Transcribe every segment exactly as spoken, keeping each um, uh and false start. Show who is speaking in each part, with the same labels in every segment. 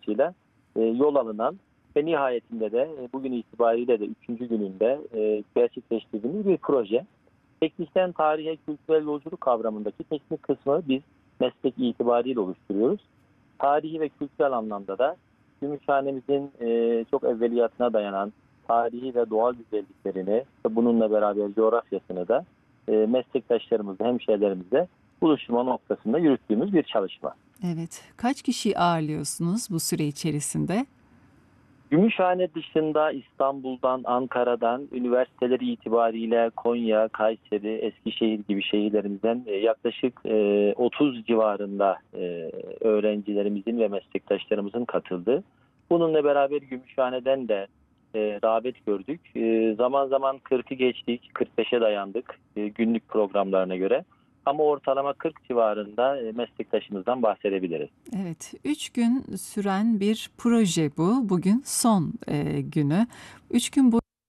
Speaker 1: amacıyla e, yol alınan ve nihayetinde de e, bugün itibariyle de üçüncü gününde e, gerçekleştirdiğimiz bir proje. Teknikten tarihe, kültürel yolculuk kavramındaki teknik kısmı biz meslek itibariyle oluşturuyoruz. Tarihi ve kültürel anlamda da Gümüşhane'mizin e, çok evveliyatına dayanan tarihi ve doğal güzelliklerini ve bununla beraber coğrafyasını da e, meslektaşlarımızla, hemşehrilerimizle buluşturma noktasında yürüttüğümüz bir çalışma.
Speaker 2: Evet. Kaç kişi ağırlıyorsunuz bu süre içerisinde?
Speaker 1: Gümüşhane dışında İstanbul'dan, Ankara'dan, üniversiteleri itibariyle Konya, Kayseri, Eskişehir gibi şehirlerimizden e, yaklaşık e, otuz civarında e, öğrencilerimizin ve meslektaşlarımızın katıldığı. Bununla beraber Gümüşhane'den de e, rağbet gördük. E, zaman zaman kırkı geçtik, kırk beşe dayandık e, günlük programlarına göre. Ama ortalama kırk civarında e, meslektaşımızdan bahsedebiliriz.
Speaker 2: Evet, üç gün süren bir proje bu. Bugün son e, günü. Üç gün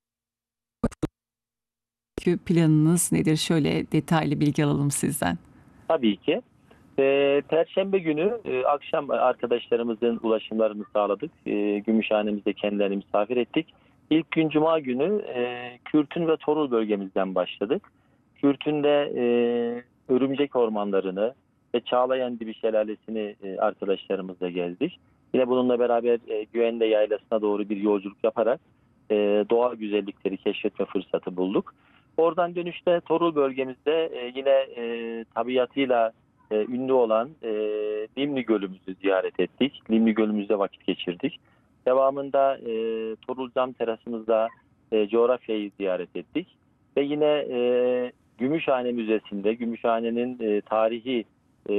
Speaker 2: boyunca planınız nedir? Şöyle detaylı bilgi alalım sizden.
Speaker 1: Tabii ki. E, Perşembe günü e, akşam arkadaşlarımızın ulaşımlarını sağladık. E, Gümüşhane'mizde kendilerini misafir ettik. İlk gün Cuma günü e, Kürtün ve Torul bölgemizden başladık. Kürtün'de e, örümcek ormanlarını ve Çağlayan Dibi Şelalesi'ni e, arkadaşlarımızla gezdik. Yine bununla beraber e, Güvende Yaylası'na doğru bir yolculuk yaparak e, doğal güzellikleri keşfetme fırsatı bulduk. Oradan dönüşte Torul bölgemizde e, yine e, tabiatıyla e, ünlü olan e, Limni Gölü'müzü ziyaret ettik. Limni Gölü'müzde vakit geçirdik. Devamında e, Torul Cam Terasımızda e, coğrafyayı ziyaret ettik. Ve yine e, Gümüşhane Müzesi'nde Gümüşhane'nin e, tarihi e,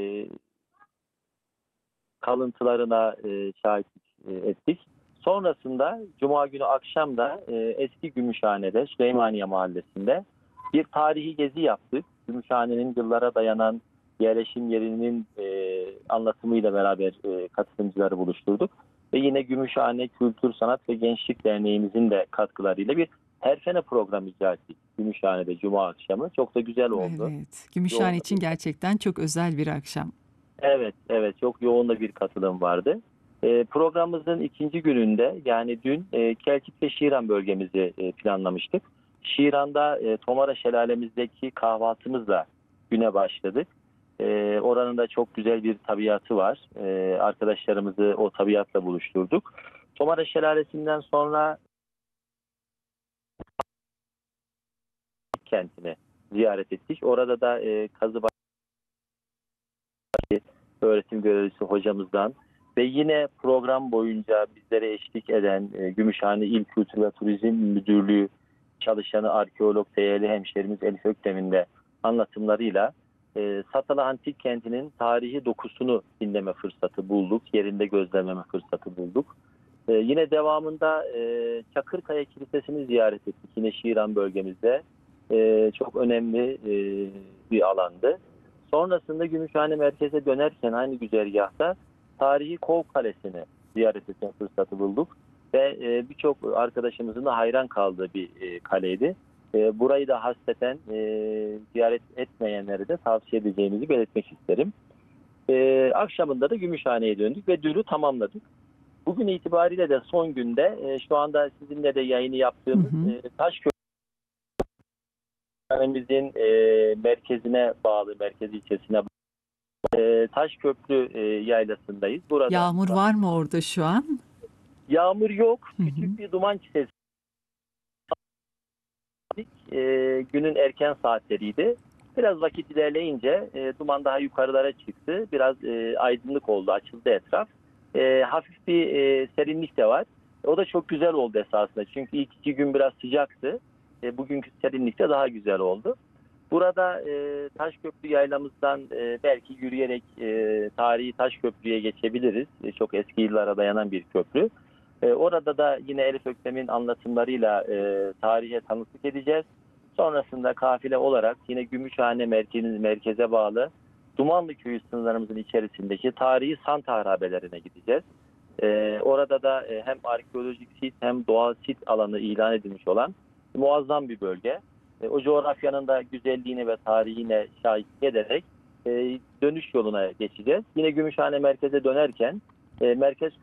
Speaker 1: kalıntılarına e, şahitlik e, ettik. Sonrasında Cuma günü akşam da e, eski Gümüşhane'de Süleymaniye Mahallesi'nde bir tarihi gezi yaptık. Gümüşhane'nin yıllara dayanan yerleşim yerinin e, anlatımıyla beraber e, katılımcıları buluşturduk. Ve yine Gümüşhane Kültür Sanat ve Gençlik Derneğimizin de katkılarıyla bir Herfene programı icra ettik. Gümüşhane'de Cuma akşamı. Çok da güzel oldu.
Speaker 2: Evet, Gümüşhane
Speaker 1: Yoğun
Speaker 2: için gerçekten çok özel bir akşam.
Speaker 1: Evet, evet çok yoğun da bir katılım vardı. E, programımızın ikinci gününde yani dün e, Kelkit ve Şiran bölgemizi e, planlamıştık. Şiran'da e, Tomara Şelalemizdeki kahvaltımızla güne başladık. E, oranın da çok güzel bir tabiatı var. E, arkadaşlarımızı o tabiatla buluşturduk. Tomara Şelalesi'nden sonra kentini ziyaret ettik. Orada da e, Kazıbağ öğretim görevlisi hocamızdan ve yine program boyunca bizlere eşlik eden e, Gümüşhane İl Kültür ve Turizm Müdürlüğü çalışanı arkeolog değerli hemşerimiz Elif Öktem'in de anlatımlarıyla e, Satalı Antik Kenti'nin tarihi dokusunu dinleme fırsatı bulduk. Yerinde gözlemleme fırsatı bulduk. E, yine devamında e, Çakırkaya Kilisesi'ni ziyaret ettik. Yine Şiran bölgemizde. E, çok önemli e, bir alandı. Sonrasında Gümüşhane merkeze dönerken aynı güzergahta tarihi Kov Kalesi'ni ziyaret etme fırsatı bulduk. Ve e, birçok arkadaşımızın da hayran kaldığı bir e, kaleydi. E, burayı da hasreten e, ziyaret etmeyenlere de tavsiye edeceğimizi belirtmek isterim. E, akşamında da Gümüşhane'ye döndük ve dünü tamamladık. Bugün itibariyle de son günde e, şu anda sizinle de yayını
Speaker 2: Hı
Speaker 1: yaptığımız
Speaker 2: hı.
Speaker 1: e, Taşköprümüzün e, merkezine bağlı, merkez ilçesine E, Taşköprü e, yaylasındayız. Burada
Speaker 2: Yağmur var mı orada şu an?
Speaker 1: yağmur yok.
Speaker 2: Hı hı.
Speaker 1: Küçük bir duman çisesi. E, günün erken saatleriydi. Biraz vakit ilerleyince e, duman daha yukarılara çıktı. Biraz e, aydınlık oldu, açıldı etraf. E, hafif bir e, serinlik de var. O da çok güzel oldu esasında. Çünkü ilk iki gün biraz sıcaktı. E, bugünkü serinlik de daha güzel oldu. Burada e, Taşköprü yaylamızdan e, belki yürüyerek e, tarihi Taşköprü'ye geçebiliriz. E, çok eski yıllara dayanan bir köprü. E, orada da yine Elif Öktem'in anlatımlarıyla e, tarihe tanıklık edeceğiz. Sonrasında kafile olarak yine Gümüşhane merkezi, merkeze bağlı Dumanlı Köyü sınırlarımızın içerisindeki tarihi Santa harabelerine gideceğiz. E, orada da e, hem arkeolojik sit hem doğal sit alanı ilan edilmiş olan muazzam bir bölge. E, o coğrafyanın da güzelliğine ve tarihine şahitlik ederek e, dönüş yoluna geçeceğiz. Yine Gümüşhane merkeze dönerken e, merkez